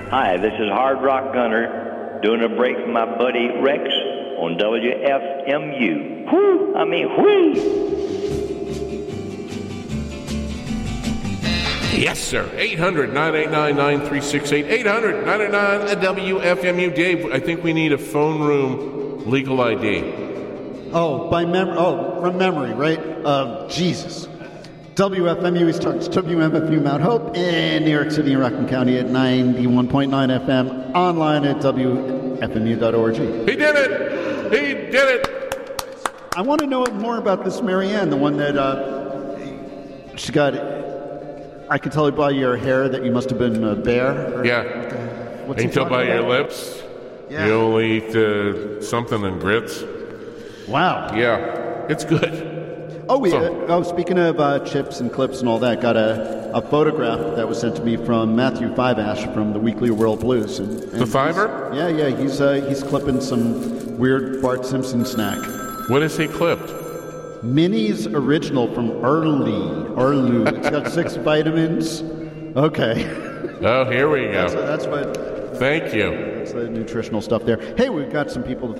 Hi, this is Hard Rock Gunner doing a break for my buddy Rex on WFMU. Whoo! I mean, whee! Yes, sir. 800-989-9368. 800-989-WFMU. Dave, I think we need a phone room legal ID. Oh, from memory, right? Jesus. WFMU East Tarts, WMFU Mount Hope in New York City and Rockland County at 91.9 FM, online at WFMU.org. He did it! He did it! I want to know more about this Marianne, the one that she got. I can tell by your hair that you must have been a bear. Yeah. What's I can tell by your about? lips. Yeah. You only eat something and grits. Wow. Yeah. It's good. Speaking of chips and clips and all that, got a photograph that was sent to me from Matthew Fiveash from the Weekly World Blues. And The Fiver? Yeah, he's clipping some weird Bart Simpson snack. What is he clipped? Minnie's Original from Erlu. It's got 6 vitamins. Okay. Oh, here we go. That's what. Thank you. That's the nutritional stuff there. Hey, we've got some people to